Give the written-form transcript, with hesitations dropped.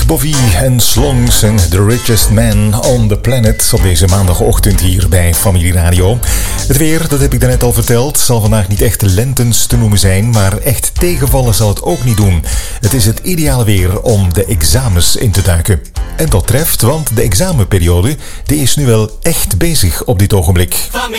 Bovie en Slongs en The Richest Man on the Planet op deze maandagochtend hier bij Familie Radio. Het weer, dat heb ik daarnet al verteld, zal vandaag niet echt lentens te noemen zijn, maar echt tegenvallen zal het ook niet doen. Het is het ideale weer om de examens in te duiken. En dat treft, want de examenperiode die is nu wel echt bezig op dit ogenblik.